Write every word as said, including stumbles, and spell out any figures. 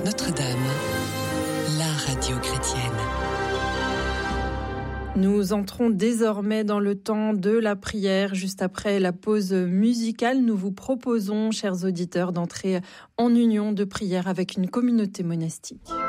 Notre-Dame, la radio chrétienne. Nous entrons désormais dans le temps de la prière. Juste après la pause musicale, nous vous proposons, chers auditeurs, d'entrer en union de prière avec une communauté monastique.